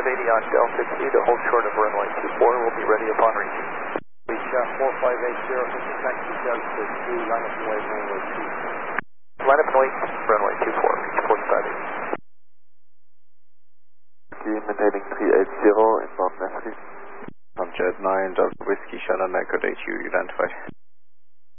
on Delta Q to hold short of runway 24. We'll be ready upon reaching. Reach 4580, taxi Delta Q, line up and wait runway 24. Line up and wait, runway 24, reach 4580. Maintaining 380, inbound Nashville. On Jet 9, Delta Whiskey, Shannon, Echo Day, you identified.